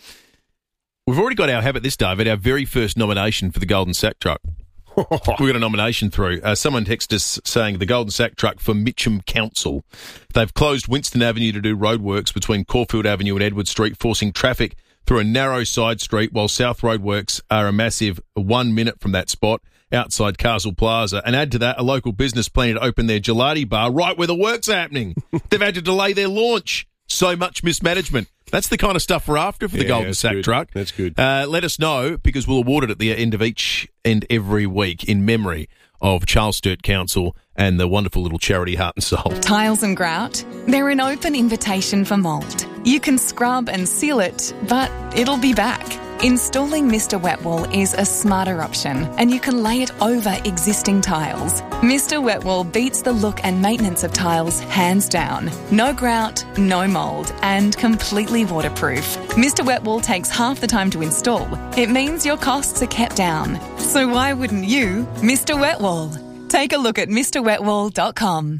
we've already got our, how about this, David, our very first nomination for the Golden Sack Truck. We got a nomination through. Uh, someone texted us saying the Golden Sack Truck for Mitcham Council. They've closed Winston Avenue to do roadworks between Caulfield Avenue and Edward Street, forcing traffic through a narrow side street, while South Roadworks are a massive one minute from that spot outside Castle Plaza. And add to that, a local business planning to open their gelati bar right where the work's happening. They've had to delay their launch. So much mismanagement. That's the kind of stuff we're after for the yeah, Golden Sack good. Truck. That's good. Uh, let us know, because we'll award it at the end of each and every week in memory of Charles Sturt Council and the wonderful little charity Heart and Soul. Tiles and grout, they're an open invitation for mould. You can scrub and seal it, but it'll be back. Installing Mister Wetwall is a smarter option, and you can lay it over existing tiles. Mister Wetwall beats the look and maintenance of tiles hands down. No grout, no mould, and completely waterproof. Mister Wetwall takes half the time to install. It means your costs are kept down. So why wouldn't you, Mister Wetwall? Take a look at Mr wetwall dot com.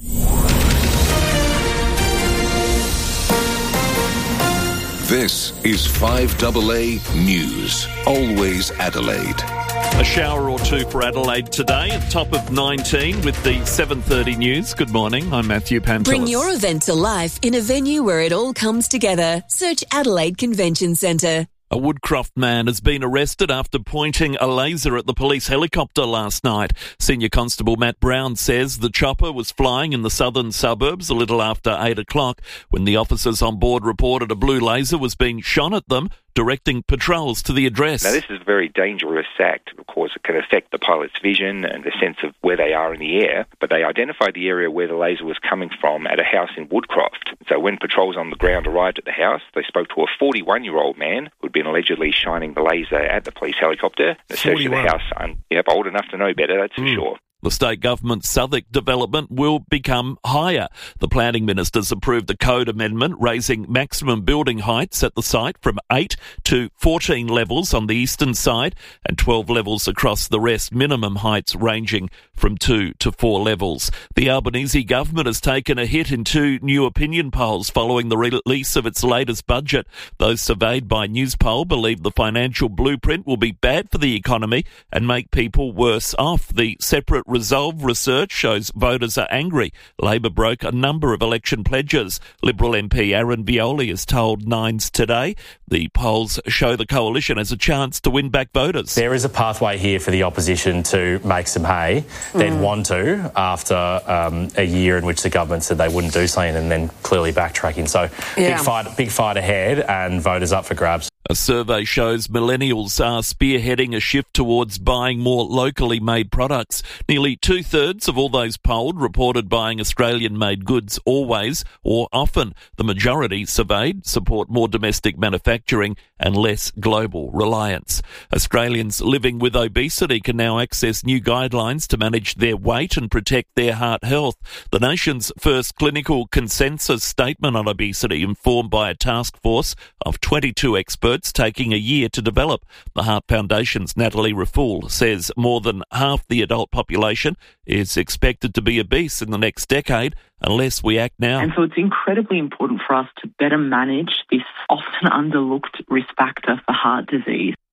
This is five A A News. Always Adelaide. A shower or two for Adelaide today, at top of nineteen with the seven thirty news. Good morning, I'm Matthew Pantelis. Bring your event to life in a venue where it all comes together. Search Adelaide Convention Centre. A Woodcroft man has been arrested after pointing a laser at the police helicopter last night. Senior Constable Matt Brown says the chopper was flying in the southern suburbs a little after eight o'clock when the officers on board reported a blue laser was being shone at them, directing patrols to the address. Now, this is a very dangerous act. Of course, it can affect the pilot's vision and the sense of where they are in the air, but they identified the area where the laser was coming from at a house in Woodcroft. So when patrols on the ground arrived at the house, they spoke to a forty-one-year-old man who'd been allegedly shining the laser at the police helicopter. The search of the house, um, yep, old enough to know better, that's mm. for sure. The state government's Southwark development will become higher. The planning ministers approved a code amendment raising maximum building heights at the site from eight to fourteen levels on the eastern side and twelve levels across the rest, minimum heights ranging from two to four levels. The Albanese government has taken a hit in two new opinion polls following the release of its latest budget. Those surveyed by Newspoll believe the financial blueprint will be bad for the economy and make people worse off. The separate Resolve research shows voters are angry. Labor broke a number of election pledges. Liberal M P Aaron Violi has told Nines today the polls show the coalition has a chance to win back voters. There is a pathway here for the opposition to make some hay. They'd mm. want to after um, a year in which the government said they wouldn't do something and then clearly backtracking. So yeah. big fight, big fight ahead, and voters up for grabs. A survey shows millennials are spearheading a shift towards buying more locally made products. Nearly two-thirds of all those polled reported buying Australian-made goods always or often. The majority surveyed support more domestic manufacturing and less global reliance. Australians living with obesity can now access new guidelines to manage their weight and protect their heart health. The nation's first clinical consensus statement on obesity, informed by a task force of twenty-two experts, taking a year to develop. The Heart Foundation's Natalie Raffoul says more than half the adult population is expected to be obese in the next decade unless we act now. And so it's incredibly important for us to better manage this often underlooked risk factor for heart disease.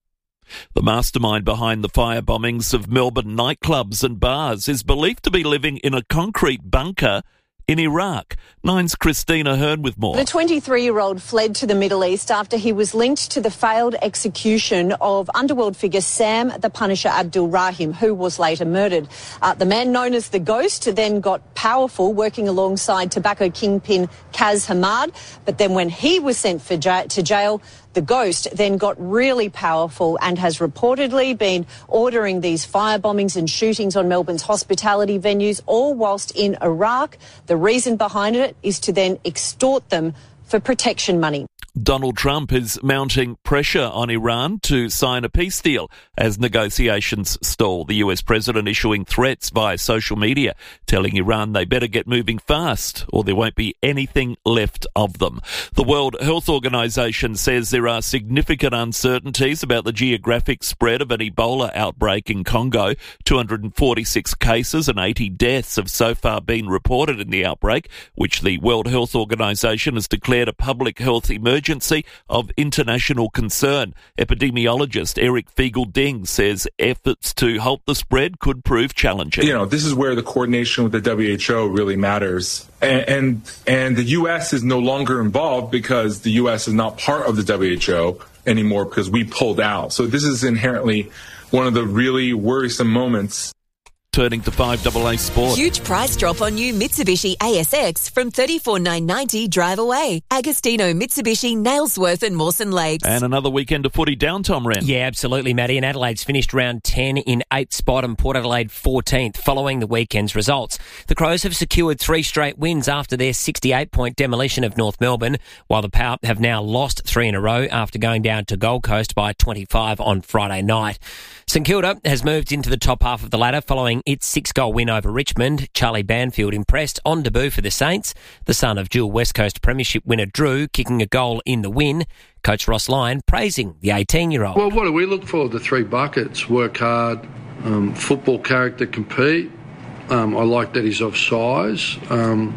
The mastermind behind the fire bombings of Melbourne nightclubs and bars is believed to be living in a concrete bunker in Iraq. Nine's Christina Hearn with more. The twenty-three-year-old fled to the Middle East after he was linked to the failed execution of underworld figure Sam the Punisher Abdul Rahim, who was later murdered. Uh, the man known as the Ghost then got powerful, working alongside tobacco kingpin Kaz Hamad. But then when he was sent for ja- to jail, the Ghost then got really powerful and has reportedly been ordering these fire bombings and shootings on Melbourne's hospitality venues, all whilst in Iraq. The reason behind it is to then extort them for protection money. Donald Trump is mounting pressure on Iran to sign a peace deal as negotiations stall. The U S president issuing threats via social media, telling Iran they better get moving fast or there won't be anything left of them. The World Health Organization says there are significant uncertainties about the geographic spread of an Ebola outbreak in Congo. two hundred forty-six cases and eighty deaths have so far been reported in the outbreak, which the World Health Organization has declared a public health emergency of international concern. Epidemiologist Eric Fiegel-Ding says efforts to halt the spread could prove challenging. You know, this is where the coordination with the W H O really matters. And, and, and the U S is no longer involved because the U S is not part of the W H O anymore because we pulled out. So this is inherently one of the really worrisome moments. Turning to five A A Sport. Huge price drop on new Mitsubishi A S X from thirty-four thousand nine hundred ninety dollars drive away. Agostino, Mitsubishi, Nailsworth and Mawson Lakes. And another weekend of footy down, Tom Wren. Yeah, absolutely, Matty. And Adelaide's finished round ten in eighth spot and Port Adelaide fourteenth following the weekend's results. The Crows have secured three straight wins after their sixty-eight point demolition of North Melbourne, while the Power have now lost three in a row after going down to Gold Coast by twenty-five on Friday night. St Kilda has moved into the top half of the ladder following its six-goal win over Richmond. Charlie Banfield impressed on debut for the Saints. The son of dual West Coast Premiership winner Drew kicking a goal in the win. Coach Ross Lyon praising the eighteen-year-old. Well, what do we look for? The three buckets: work hard, um, football character, compete. Um, I like that he's of size. Um,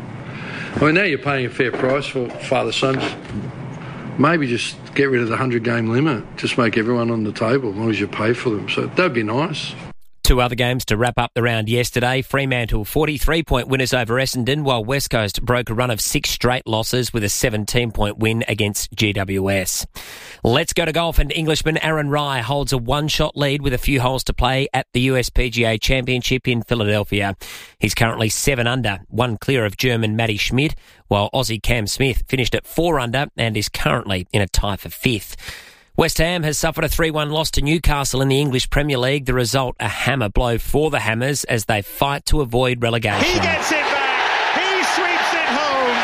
I mean, now you're paying a fair price for father-son. Maybe just get rid of the one hundred game limit. Just make everyone on the table as long as you pay for them. So that'd be nice. Two other games to wrap up the round yesterday. Fremantle forty-three point winners over Essendon, while West Coast broke a run of six straight losses with a seventeen point win against G W S. Let's go to golf, and Englishman Aaron Rai holds a one-shot lead with a few holes to play at the U S P G A Championship in Philadelphia. He's currently seven under, one clear of German Matty Schmidt, while Aussie Cam Smith finished at four under and is currently in a tie for fifth. West Ham has suffered a three one loss to Newcastle in the English Premier League. The result, a hammer blow for the Hammers as they fight to avoid relegation. He gets it back. He sweeps it home.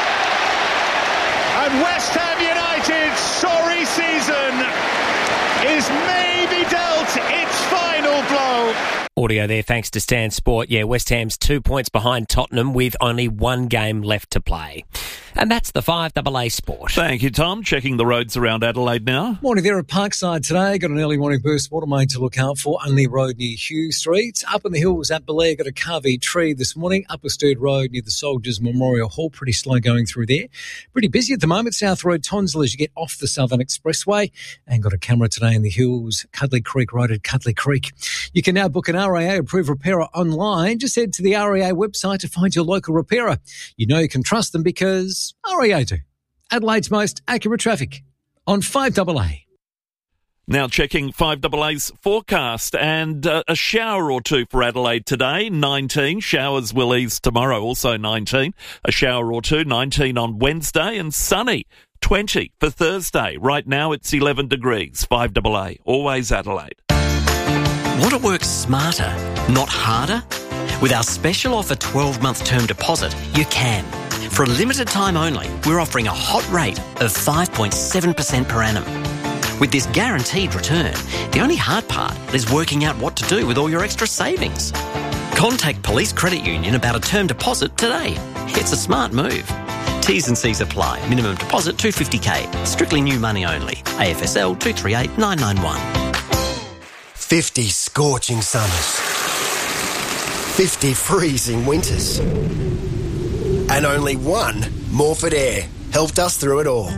And West Ham United's sorry season is maybe dealt its final blow. Audio there thanks to Stan Sport. Yeah, West Ham's two points behind Tottenham with only one game left to play. And that's the five A A Sport. Thank you, Tom. Checking the roads around Adelaide now. Morning there at Parkside today. Got an early morning burst water main to look out for. Unley Road near Hugh Street. Up in the hills at Belair, got a carvey tree this morning. Upper Sturt Road near the Soldiers Memorial Hall. Pretty slow going through there. Pretty busy at the moment. South Road Tonsell as you get off the Southern Expressway. And got a camera today in the hills. Cuddly Creek Road at Cuddly Creek. You can now book an R A A approved repairer online. Just head to the R A A website to find your local repairer. You know you can trust them because R A A do. Adelaide's most accurate traffic on five A A. Now checking five A A's forecast, and uh, a shower or two for Adelaide today, nineteen. Showers will ease tomorrow, also nineteen. A shower or two, nineteen on Wednesday, and sunny, twenty for Thursday. Right now it's eleven degrees, five A A, always Adelaide. Want to work smarter, not harder? With our special offer twelve month term deposit, you can. For a limited time only, we're offering a hot rate of five point seven percent per annum. With this guaranteed return, the only hard part is working out what to do with all your extra savings. Contact Police Credit Union about a term deposit today. It's a smart move. T's and C's apply. Minimum deposit two hundred fifty thousand. Strictly new money only. A F S L two three eight nine nine one. fifty scorching summers. fifty freezing winters. And only one Morford Air helped us through it all.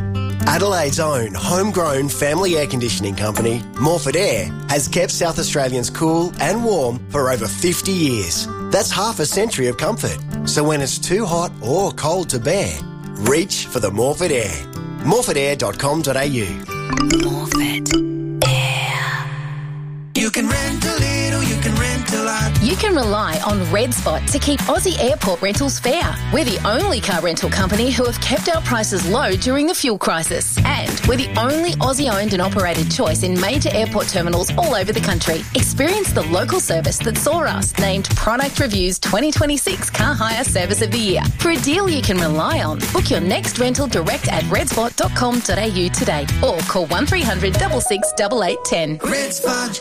Adelaide's own homegrown family air conditioning company, Morford Air, has kept South Australians cool and warm for over fifty years. That's half a century of comfort. So when it's too hot or cold to bear, reach for the Morford Air. morford air dot com dot a u. Morford Air. You can rent a little, you can rent a lot. You can rely on Red Spot to keep Aussie airport rentals fair. We're the only car rental company who have kept our prices low during the fuel crisis. And we're the only Aussie-owned and operated choice in major airport terminals all over the country. Experience the local service that saw us named Product Review's twenty twenty-six Car Hire Service of the Year. For a deal you can rely on, book your next rental direct at red spot dot com dot a u today or call one three hundred six six eight eight one zero. Red Spot.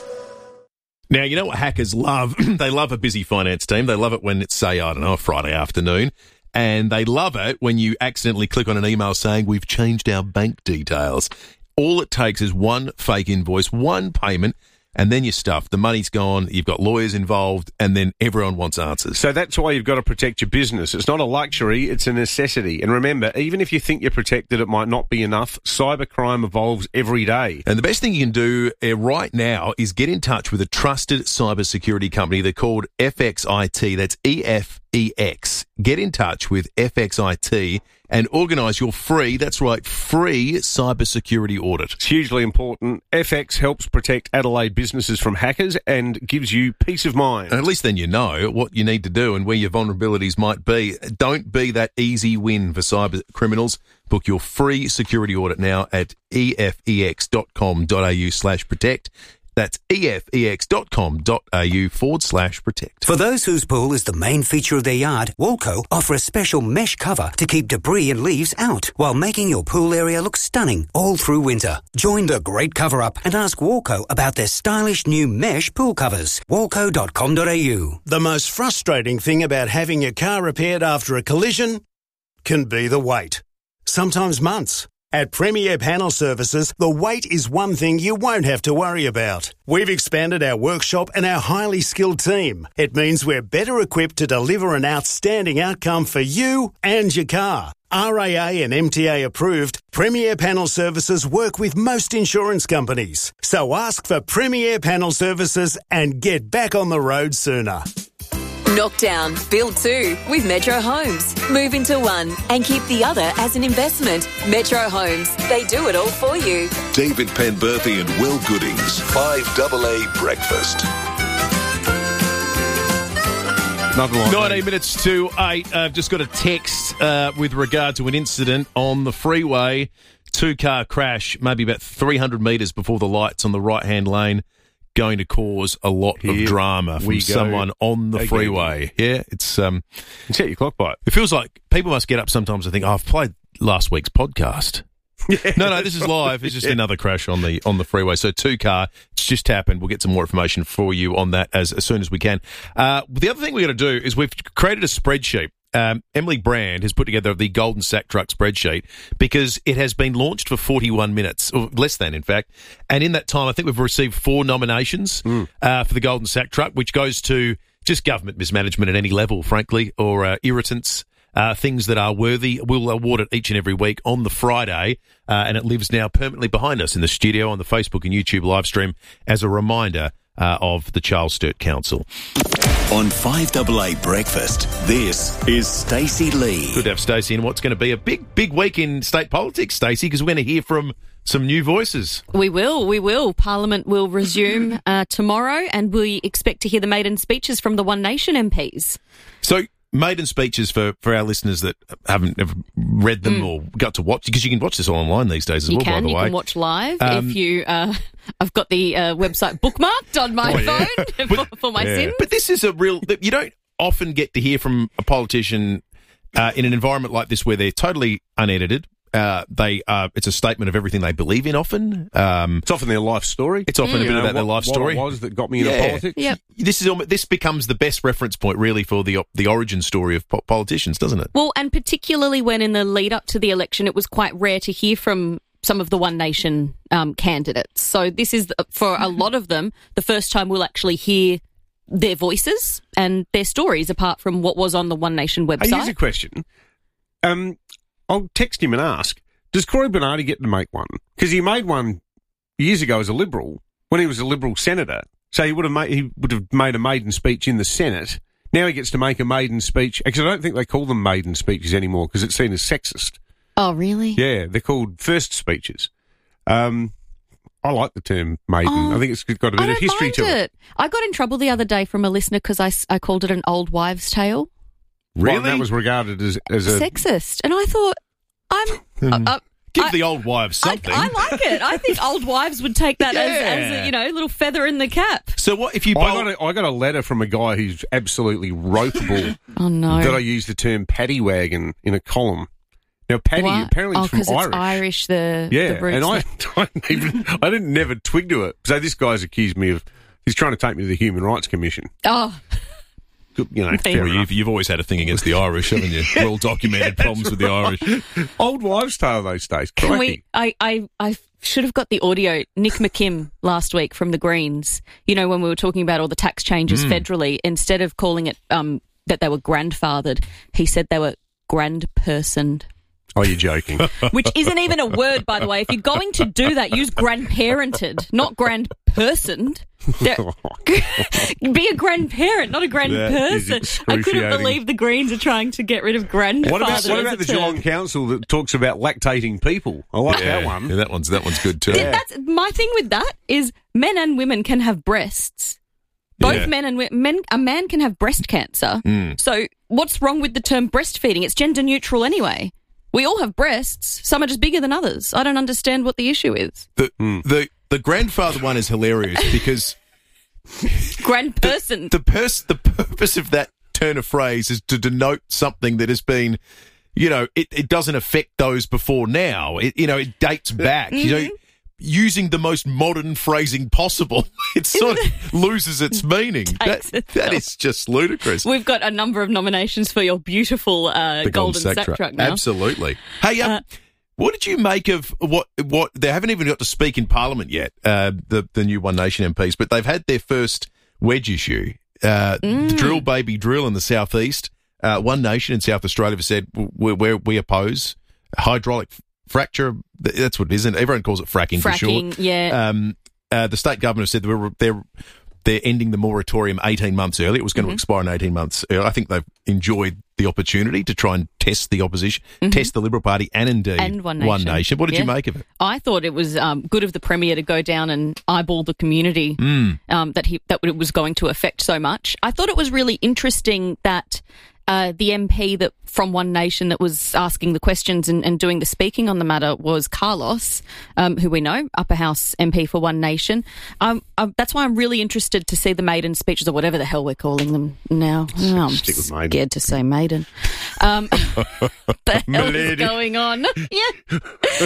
Now, you know what hackers love? They love a busy finance team. They love it when it's, say, I don't know, a Friday afternoon. And they love it when you accidentally click on an email saying, we've changed our bank details. All it takes is one fake invoice, one payment, and then you're stuffed. The money's gone, you've got lawyers involved, and then everyone wants answers. So that's why you've got to protect your business. It's not a luxury, it's a necessity. And remember, even if you think you're protected, it might not be enough. Cybercrime evolves every day. And the best thing you can do uh, right now is get in touch with a trusted cybersecurity company. They're called F X I T. That's E F E X. Get in touch with F X I T and organise your free, that's right, free cybersecurity audit. It's hugely important. F X helps protect Adelaide businesses from hackers and gives you peace of mind. And at least then you know what you need to do and where your vulnerabilities might be. Don't be that easy win for cyber criminals. Book your free security audit now at E F E X dot com dot a u slash protect. That's E F E X dot com dot a u forward slash protect. For those whose pool is the main feature of their yard, Walco offer a special mesh cover to keep debris and leaves out while making your pool area look stunning all through winter. Join the great cover-up and ask Walco about their stylish new mesh pool covers. walco dot com dot a u. The most frustrating thing about having your car repaired after a collision can be the wait. Sometimes months. At Premier Panel Services, the wait is one thing you won't have to worry about. We've expanded our workshop and our highly skilled team. It means we're better equipped to deliver an outstanding outcome for you and your car. R A A and M T A approved, Premier Panel Services work with most insurance companies. So ask for Premier Panel Services and get back on the road sooner. Knock down, build two with Metro Homes. Move into one and keep the other as an investment. Metro Homes, they do it all for you. David Penberthy and Will Goodings, five A A Breakfast. nineteen minutes to eight. I've just got a text uh, with regard to an incident on the freeway. Two-car crash, maybe about three hundred metres before the lights on the right-hand lane, going to cause a lot Here of drama from someone on the again. freeway. Yeah, it's um, set your clock by it. It feels like people must get up sometimes and think, oh, I've played last week's podcast. Yeah, no, no, this is live. It's just yeah. another crash on the on the freeway. So two car, it's just happened. We'll get some more information for you on that as, as soon as we can. Uh, the other thing we're going to do is we've created a spreadsheet. Um, Emily Brand has put together the Golden Sack Truck spreadsheet because it has been launched for forty-one minutes, or less than, in fact. And in that time, I think we've received four nominations mm. uh, for the Golden Sack Truck, which goes to just government mismanagement at any level, frankly, or uh, irritants, uh, things that are worthy. We'll award it each and every week on the Friday, uh, and it lives now permanently behind us in the studio on the Facebook and YouTube live stream as a reminder uh, of the Charles Sturt Council. On five A A Breakfast, this is Stacey Lee. Good to have Stacey in what's going to be a big, big week in state politics, Stacey, because we're going to hear from some new voices. We will, we will. Parliament will resume uh, tomorrow, and we expect to hear the maiden speeches from the One Nation M Ps. So, maiden speeches for, for our listeners that haven't ever read them mm. or got to watch, because you can watch this all online these days as you well, can, by the you way. You can watch live um, if you... Uh, I've got the uh, website bookmarked on my oh, yeah. phone but, for, for my yeah. sin. But this is a real... You don't often get to hear from a politician uh, in an environment like this where they're totally unedited. Uh, they uh, it's a statement of everything they believe in often. Um, it's often their life story. It's often mm. a bit you know, about what, their life story. What it was that got me yeah. into politics. Yep. This is this becomes the best reference point, really, for the the origin story of po- politicians, doesn't it? Well, and particularly when in the lead up to the election, it was quite rare to hear from some of the One Nation um, candidates. So this is, for a lot of them, the first time we'll actually hear their voices and their stories apart from what was on the One Nation website. Hey, here's a question. Um, I'll text him and ask, Does Corey Bernardi get to make one? Because he made one years ago as a Liberal, when he was a Liberal senator. So he would have made, he would have made a maiden speech in the Senate. Now he gets to make a maiden speech. Actually, I don't think they call them maiden speeches anymore because it's seen as sexist. Oh, really? Yeah, they're called first speeches. Um, I like the term maiden. Oh, I think it's got a bit I of history mind to it. it. I got in trouble the other day from a listener because I, s- I called it an old wives' tale. Really? Well, that was regarded as, as a... Sexist. And I thought, I'm... Hmm. uh, uh, Give I, the old wives something. I, I like it. I think old wives would take that Yeah. as, as a, you know, little feather in the cap. So what if you... I got, a, I got a letter from a guy who's absolutely ropeable Oh, no. that I used the term paddy wagon in a column. Now, paddy What? apparently oh, is from because Irish. it's Irish, the, Yeah, the roots. and I, I, didn't even, I didn't never twig to it. So this guy's accused me of, he's trying to take me to the Human Rights Commission. Oh, Good, you know, fair Well, enough. you've, you've always had a thing against the Irish, haven't you? Well documented problems with the Irish. Old wives' tale those days. can Crikey. we... I, I, I should have got the audio. Nick McKim last week from the Greens, you know, when we were talking about all the tax changes Hmm. Mm. federally, instead of calling it um, that they were grandfathered, he said they were grand-personed. Oh, you're joking. Which isn't even a word, by the way. If you're going to do that, use grandparented, not grandpersoned. There- Be a grandparent, not a That is grandperson. I couldn't excruciating. believe the Greens are trying to get rid of grandfather. What about, what as about a the term. Geelong Council that talks about lactating people? I like Yeah, that one. yeah, that one's that one's good too. Th- That's my thing with that is men and women can have breasts. Both Yeah. men and wo- men, a man can have breast cancer. Mm. So what's wrong with the term breastfeeding? It's gender neutral anyway. We all have breasts. Some are just bigger than others. I don't understand what the issue is. The, the the grandfather one is hilarious because Grandperson. the pers- the purpose of that turn of phrase is to denote something that has been, you know, it, it doesn't affect those before now. It you know it dates back. You know, using the most modern phrasing possible, it sort of loses its meaning. That, Takes that is just ludicrous. We've got a number of nominations for your beautiful uh, The golden sack truck. truck now. Absolutely. Hey, um, Uh, what did you make of what what they haven't even got to speak in Parliament yet? Uh, the the new One Nation M Ps, but they've had their first wedge issue. Uh, Mm. The drill baby drill in the southeast. Uh, One Nation in South Australia have said we we we oppose hydraulic fracture. That's what it is, and everyone calls it fracking, for short. Fracking, yeah. Um, uh, the state government said they're they're they're ending the moratorium eighteen months early. It was going Mm-hmm. to expire in eighteen months early. I think they've enjoyed the opportunity to try and test the opposition, test the Liberal Party, and indeed Mm-hmm. And One Nation. What did you Yeah. make of it? I thought it was um, good of the Premier to go down and eyeball the community Mm. um, that he that it was going to affect so much. I thought it was really interesting that uh, the M P that from One Nation that was asking the questions and, and doing the speaking on the matter was Carlos, um, who we know, Upper House M P for One Nation. Um, uh, that's why I'm really interested to see the maiden speeches or whatever the hell we're calling them now. Oh, I'm Stick with maiden. scared to say maiden. Um, the hell is Milady. going on? Yeah.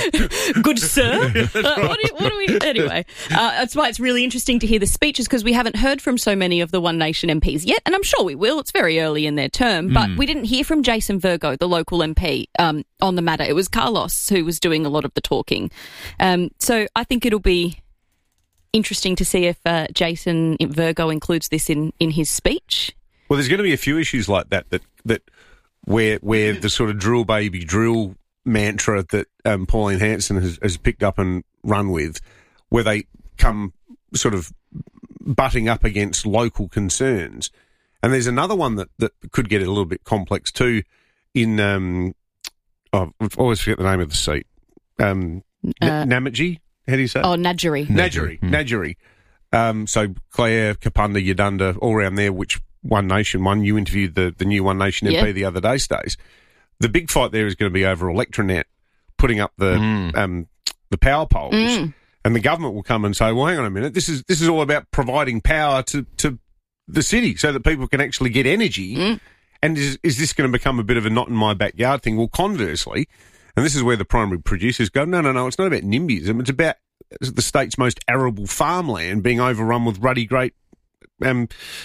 Good sir. Uh, what, do you, what do we? Anyway, uh, that's why it's really interesting to hear the speeches because we haven't heard from so many of the One Nation M Ps yet, and I'm sure we will. It's very early in their term, but Mm. we didn't hear from Jason Virgo, the local M P, um, on the matter. It was Carlos who was doing a lot of the talking. Um, so I think it'll be interesting to see if uh, Jason Virgo includes this in, in his speech. Well, there's going to be a few issues like that that that where where the sort of drill baby drill mantra that um, Pauline Hanson has, has picked up and run with, where they come sort of butting up against local concerns. And there's another one that, that could get a little bit complex too. In um, oh, I always forget the name of the seat. Um, Uh, N- Namaji, how do you say? it? Oh, Nadgery. Nadgery, Mm. Nadgery. Um, so Clare, Kapunda, Yadunda, all around there, which One Nation won. You interviewed the, the new One Nation M P Yeah. the other day, Stace. The big fight there is going to be over Electronet putting up the Mm. um, the power poles, Mm. and the government will come and say, "Well, hang on a minute. This is this is all about providing power to, to the city so that people can actually get energy." Mm. And is is this going to become a bit of a not in my backyard thing? Well, conversely, and this is where the primary producers go, no, no, no, it's not about NIMBYism. It's about the state's most arable farmland being overrun with ruddy great um,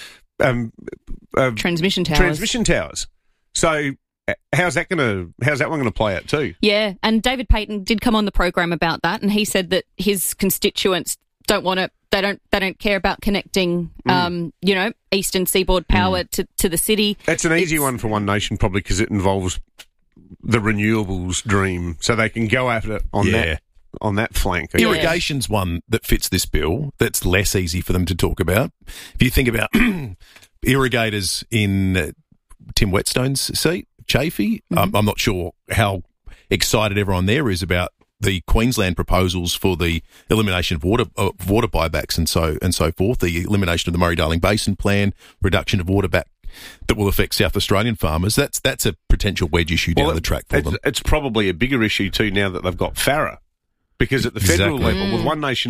um, uh, Transmission towers. transmission towers. So uh, how's that going to how's that one going to play out too? Yeah, and David Payton did come on the program about that, and he said that his constituents don't want to. They don't. They don't care about connecting, Mm. um, you know, Eastern Seaboard power to, to the city. That's an easy It's- one for One Nation, probably because it involves the renewables dream, so they can go after it on Yeah. that on that flank. Irrigation's one that fits this bill. That's less easy for them to talk about. If you think about irrigators in uh, Tim Whetstone's seat, Chafee, Mm-hmm. um, I'm not sure how excited everyone there is about the Queensland proposals for the elimination of water of water buybacks and so and so forth, the elimination of the Murray-Darling Basin Plan, reduction of water back that will affect South Australian farmers. That's that's a potential wedge issue down Well, the track for it's, them. it's probably a bigger issue too now that they've got Farah, because at the federal Exactly. level, with One Nation